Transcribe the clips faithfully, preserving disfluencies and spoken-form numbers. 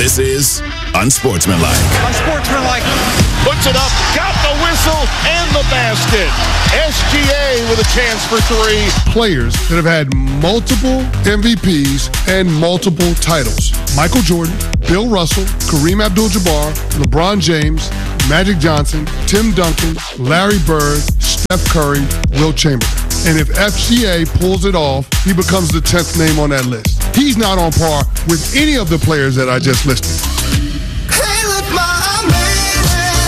This is Unsportsmanlike. Unsportsmanlike. Puts it up, got the whistle and the basket. S G A with a chance for three. Players that have had multiple M V Ps and multiple titles. Michael Jordan, Bill Russell, Kareem Abdul-Jabbar, LeBron James, Magic Johnson, Tim Duncan, Larry Bird, Steph Curry, Wilt Chamberlain. And if F G A pulls it off, he becomes the tenth name on that list. He's not on par with any of the players that I just listed. Hey, look, Ma, I made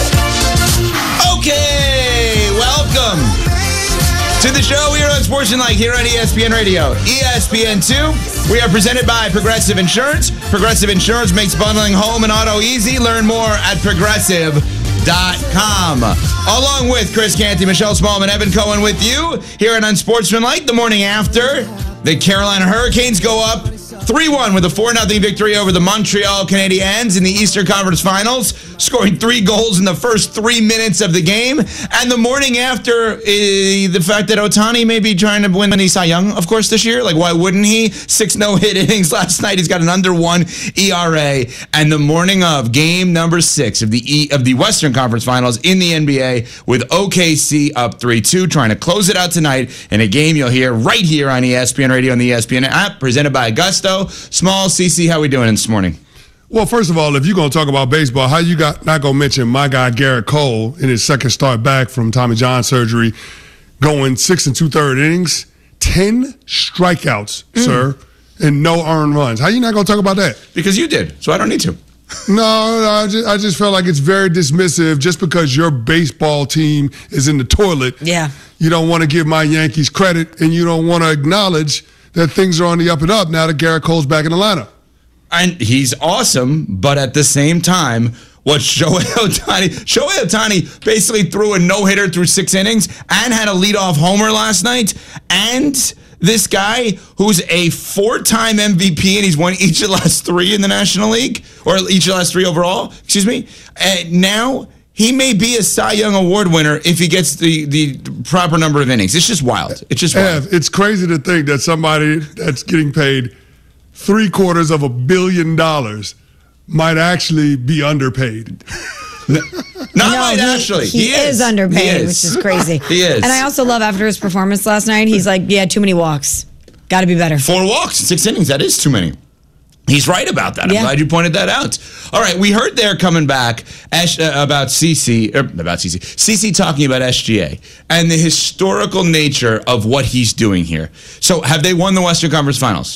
it. Okay, welcome to the show here on Sportsmanlike here on E S P N Radio. E S P N two, we are presented by Progressive Insurance. Progressive Insurance makes bundling home and auto easy. Learn more at progressive dot com. Along with Chris Canty, Michelle Smallman, Evan Cohen with you here on Unsportsmanlike. The morning after, the Carolina Hurricanes go up three one with a four nothing victory over the Montreal Canadiens in the Eastern Conference Finals, scoring three goals in the first three minutes of the game. And the morning after, uh, the fact that Ohtani may be trying to win the Cy Young, of course, this year. Like, why wouldn't he? Six no-hit innings last night. He's got an under one E R A. And the morning of game number six of the e- of the Western Conference Finals in the N B A with O K C up three two, trying to close it out tonight in a game you'll hear right here on E S P N Radio and the E S P N app, presented by Augusto. Small, C C, how we doing this morning? Well, first of all, if you're going to talk about baseball, how you got not going to mention my guy Garrett Cole in his second start back from Tommy John surgery, going six and two-third innings, ten strikeouts, mm. sir, and no earned runs. How you not going to talk about that? Because you did, so I don't need to. No, I just, I just felt like it's very dismissive just because your baseball team is in the toilet. Yeah. You don't want to give my Yankees credit, and you don't want to acknowledge that things are on the up and up now that Garrett Cole's back in the lineup. And he's awesome, but at the same time, what Shohei Ohtani, Shohei Ohtani basically threw a no-hitter through six innings and had a leadoff homer last night. And this guy who's a four-time M V P and he's won each of the last three in the National League, or each of the last three overall, excuse me, and now he may be a Cy Young Award winner if he gets the, the proper number of innings. It's just wild. It's just wild. Ev, it's crazy to think that somebody that's getting paid three quarters of a billion dollars might actually be underpaid. Not no, might he, actually. He, he is, is underpaid, he is. which is crazy. He is. And I also love after his performance last night, he's like, yeah, too many walks. Got to be better. Four walks, six innings. That is too many. He's right about that. I'm yeah. glad you pointed that out. All right, we heard there coming back Ash, uh, about C C, er, about C C, C C talking about S G A and the historical nature of what he's doing here. So have they won the Western Conference Finals?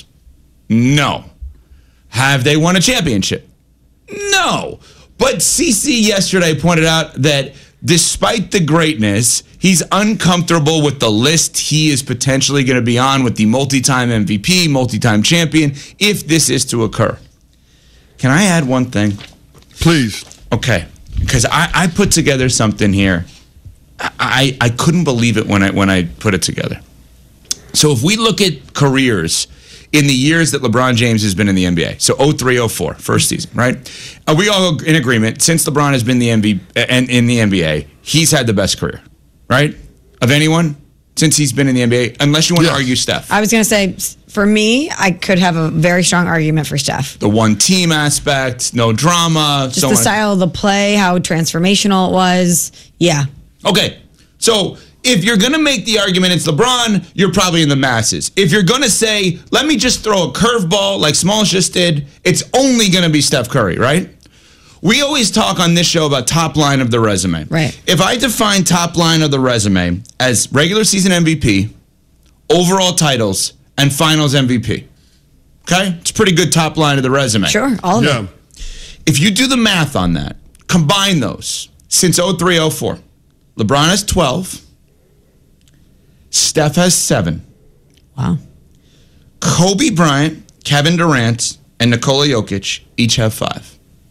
No. Have they won a championship? No. But C C yesterday pointed out that despite the greatness, he's uncomfortable with the list he is potentially going to be on with the multi-time M V P, multi-time champion, if this is to occur. Can I add one thing? Please. Okay. Because I, I put together something here. I, I couldn't believe it when I when I put it together. So if we look at careers in the years that LeBron James has been in the N B A, so oh three oh four, first season, right? Are we all in agreement? Since LeBron has been the M V P and in the N B A, he's had the best career, right? Of anyone since he's been in the N B A, unless you want yes. to argue Steph. I was going to say, for me, I could have a very strong argument for Steph. The one team aspect, no drama. Just so the on. style of the play, how transformational it was. Yeah. Okay, so if you're going to make the argument it's LeBron, you're probably in the masses. If you're going to say, let me just throw a curveball like Smalls just did, it's only going to be Steph Curry, right? We always talk on this show about top line of the resume. Right. If I define top line of the resume as regular season M V P, overall titles, and finals M V P, okay? It's a pretty good top line of the resume. Sure, all of yeah. it. If you do the math on that, combine those, since oh three oh four, LeBron has twelve, Steph has seven. Wow. Kobe Bryant, Kevin Durant, and Nikola Jokic each have five.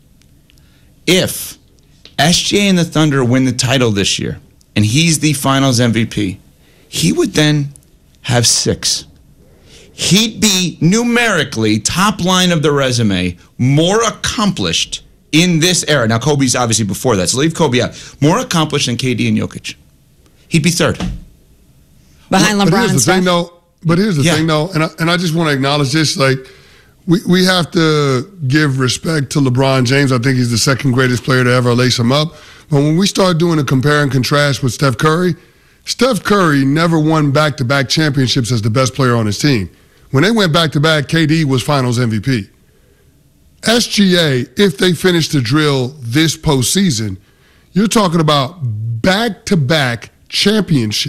If S G A and the Thunder win the title this year, and he's the finals M V P, he would then have six. He'd be numerically, top line of the resume, more accomplished in this era. Now, Kobe's obviously before that, so leave Kobe out. More accomplished than K D and Jokic. He'd be third. Behind but LeBron here's and the Steph. thing, though. But here's the Yeah. thing, though, and I, and I just want to acknowledge this. Like, we, we have to give respect to LeBron James. I think he's the second greatest player to ever lace him up. But when we start doing a compare and contrast with Steph Curry, Steph Curry never won back-to-back championships as the best player on his team. When they went back-to-back, K D was Finals M V P. S G A, if they finish the drill this postseason, you're talking about back-to-back championships.